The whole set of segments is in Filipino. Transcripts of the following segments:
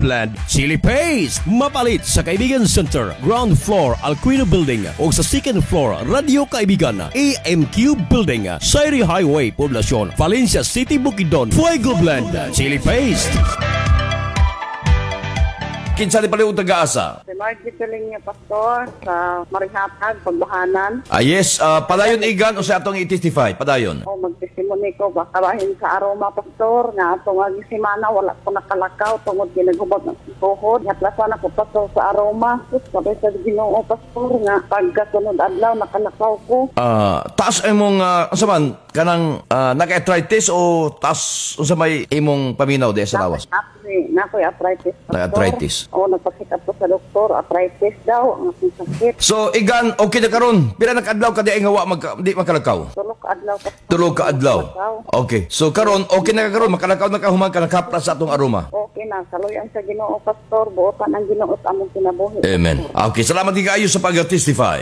Blend, Chili Paste. Mapalit sa Kaibigan Center, ground floor, Alquino Building o sa second floor, Radio Kaibigan, AMQ Building, Sairi Highway, Poblacion, Valencia City, Bukidnon. Fuego Blend, Chili Paste. Kinsa ni pala taga-asa? Si Margie Piling Pastor sa Marihatag, Pagbahanan. Yes, padayon igan o sa atong i-testify, padayon. O magtestimony ko, baka bahin sa aroma, Pastor, nga atong agisimana, wala ko nakalakaw, tungod ginagubag ng tuhod. Natlasan ako, Pastor, sa aroma. Sabi sa Ginoo, Pastor, nga pagkasunod adlaw, nakalakaw ko. Taas imong, saman, kanang naka-arthritis o taas sa may imong paminaw de sa lawas? Nakoy arthritis, Pastor. Naka-arthritis. O, nagpasikap ko sa doktor, arthritis daw, ang aking sakit. So, igan, okay na karon. Pila nag-adlaw ka di ay nga di makalakaw? Tulog ka adlaw, Pastor. Tulog ka adlaw. Okay. So, karon okay na karon makalakaw na kahumang ka nakapra sa atong aroma. Okay na, kaluyan sa Ginoo, Pastor, buotan ang Ginoo at among kinabuhi. Amen. Okay, salamat di kaayo sa pag-testify.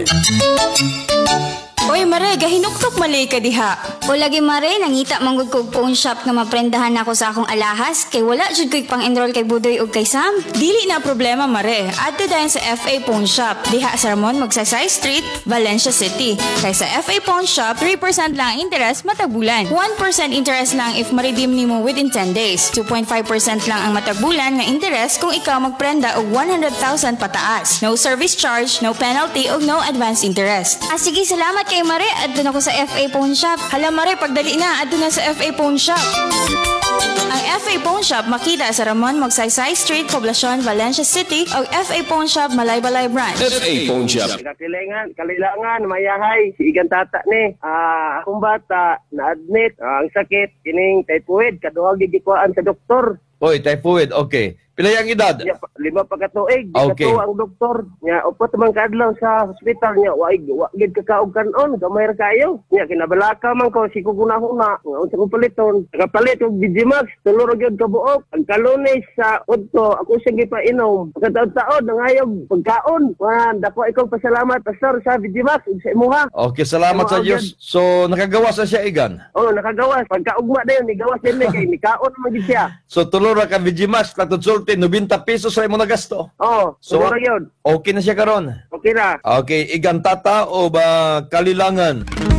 Oy, Mare, gahinuktok malay ka diha. O lagi Mare, nangita manggod kog phone shop nga maprendahan ako sa akong alahas kay wala jud ko'y pang-enroll kay Budoy ug kay Sam. Dili na problema, Mare. Adto dayon sa FA Pawn Shop. Diha sa Ramon, Magsaysay Street, Valencia City. Kay sa FA Pawn Shop, 3% lang ang interest matag bulan. 1% interest lang if ma-redeem nimo within 10 days. 2.5% lang ang matag bulan nga interest kung ikaw magprenda og 100,000 pataas. No service charge, no penalty ug no advance interest. Sige, salamat kay Mare. Adto na ko sa FA Pawn Shop. Hala, Mare, pagdali na, adto na sa FA Pawn Shop. Ang FA Pawn Shop makita sa Ramon, Magsaysay Street, Poblacion, Valencia City o FA Pawn Shop, Malaybalay Branch. FA Pawn Shop. Kalilangan, mayahay, si Igan Tata ni. Akong bata, na-admit, ang sakit, kining typhoid, kaduhag gigikuan sa doktor. Oy, typhoid, okay. Pila yang edad? 5 pagkatuig, Okay. katuwa ang doktor. Nya upat man kadlaw sa hospital niya, wa gid kakaog kanon, gamay ra kayo. Nya kinabalaka man ko si kugunahuna, unsa ko paliton. Nakapalit og Digimax, tulo ra gyud ka buok. Ang Kalunes sa udto, ako siya gipainom. Pagkataon-taon nangayob pagkaon. Dako ikaw pasalamat pastor sa Digimax ug sa imuha. Okay, salamat sa Diyos. So, nakagawas na siya, igan? Oh, nakagawas. Pagkaugma dayon ni gawas din kay ni kaon man gid siya. So, tulura ka Vigimax, platutsulti, 90 pesos sa imo na gasto. Oh, So, tulo ra gyud. okay na siya karon. Okay na. Okay, igan tata o ba kalilangan?